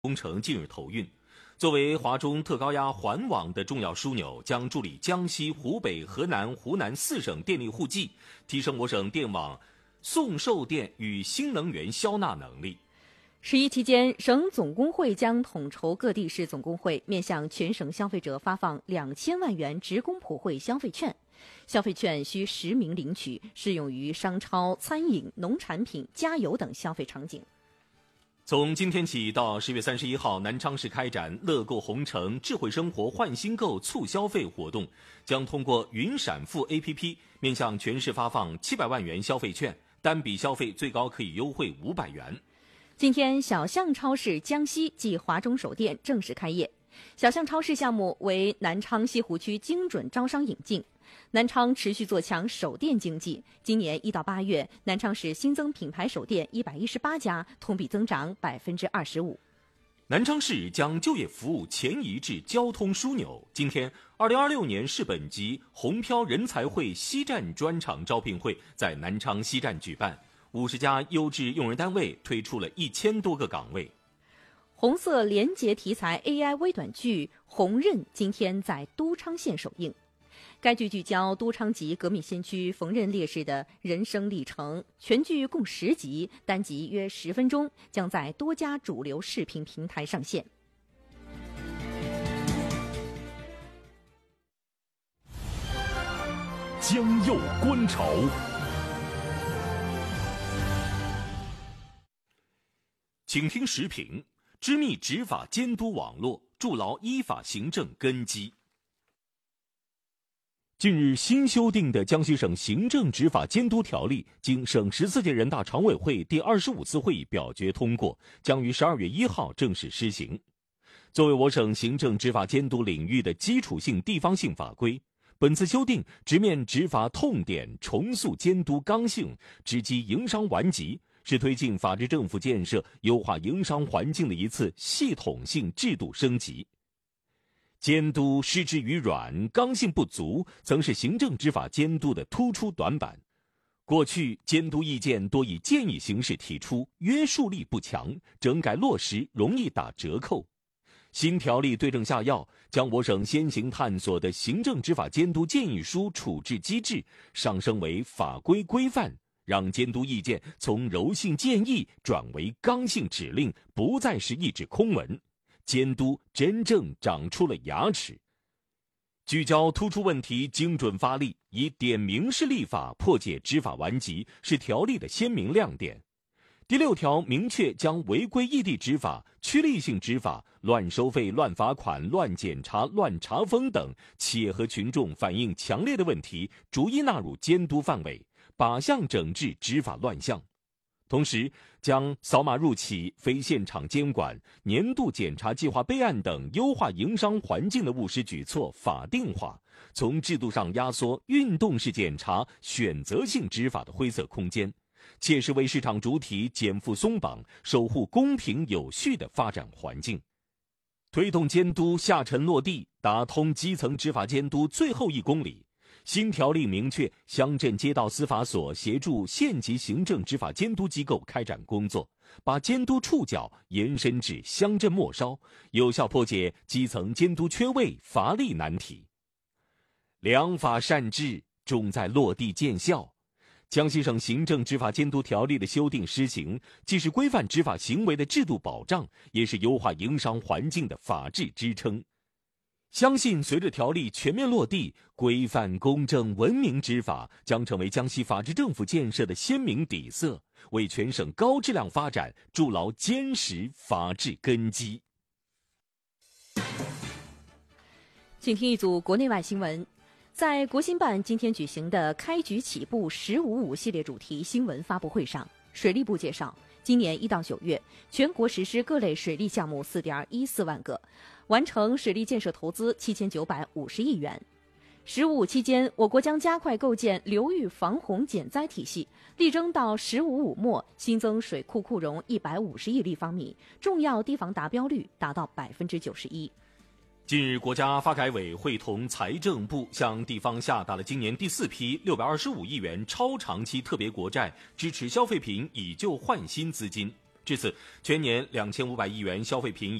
工程近日投运。作为华中特高压环网的重要枢纽，将助力江西、湖北、河南、湖南4省电力互济，提升我省电网送售电与新能源消纳能力。 11期间，省总工会将统筹各地市总工会，面向全省消费者发放2000万元职工普惠消费券。消费券需实名领取，适用于商超、餐饮、农产品、加油等消费场景。 从今天起到10月31号，南昌市开展乐购红城智慧生活换新购促消费活动，将通过云闪付 APP 面向全市发放700万元消费券，单笔消费最高可以优惠500元。 今天，小象超市江西暨华中首店正式开业。小象超市项目为南昌西湖区精准招商引进。南昌持续做强首店经济，今年1到8月，南昌市新增品牌首店118家，同比增长25%。 南昌市将就业服务前移至交通枢纽。今天，2026年市本级红漂人才会西站专场招聘会在南昌西站举办，50家优质用人单位推出了1000多个岗位。 红色廉洁题材 AI 微短剧《红刃》今天在都昌县首映。该剧聚焦都昌籍革命先驱冯刃烈士的人生历程，全剧共10集，单集约10分钟，将在多家主流视频平台上线。 江右观潮， 请听时评：织密执法监督网络，筑牢依法行政根基。近日新修订的江西省行政执法监督条例经省14届人大常委会第25次会议表决通过，将于12月1号正式施行。作为我省行政执法监督领域的基础性地方性法规，本次修订直面执法痛点，重塑监督刚性，直击营商顽疾，是推进法治政府建设、优化营商环境的一次系统性制度升级。监督失之于软，刚性不足，曾是行政执法监督的突出短板。过去监督意见多以建议形式提出，约束力不强，整改落实容易打折扣。新条例对症下药，将我省先行探索的行政执法监督建议书处置机制上升为法规规范，让监督意见从柔性建议转为刚性指令，不再是一纸空文。监督真正长出了牙齿，聚焦突出问题，精准发力，以点名式立法破解执法顽疾，是条例的鲜明亮点。第6条明确将违规异地执法、趋利性执法、乱收费、乱罚款、乱检查、乱查封等企业和群众反映强烈的问题逐一纳入监督范围，靶向整治执法乱象。同时，将扫码入企、非现场监管、年度检查计划备案等优化营商环境的务实举措法定化，从制度上压缩运动式检查、选择性执法的灰色空间，切实为市场主体减负松绑，守护公平有序的发展环境。推动监督下沉落地，打通基层执法监督最后1公里。新条例明确，乡镇街道司法所协助县级行政执法监督机构开展工作，把监督触角延伸至乡镇末梢，有效破解基层监督缺位、乏力难题。良法善治，重在落地见效。江西省行政执法监督条例的修订施行，既是规范执法行为的制度保障，也是优化营商环境的法治支撑。相信随着条例全面落地，规范、公正、文明执法将成为江西法治政府建设的鲜明底色，为全省高质量发展筑牢坚实法治根基。 请听一组国内外新闻。在国新办今天举行的开局起步“1055”系列主题新闻发布会上，水利部介绍，今年1到9月，全国实施各类水利项目4.14万个，完成水利建设投资7950亿元。“1055”期间，我国将加快构建流域防洪减灾体系，力争到“1055”末新增水库库容150亿立方米，重要堤防达标率达到91%。 近日，国家发改委会同财政部向地方下达了今年第4批625亿元超长期特别国债，支持消费品以旧换新资金。 至此，全年2500亿元消费品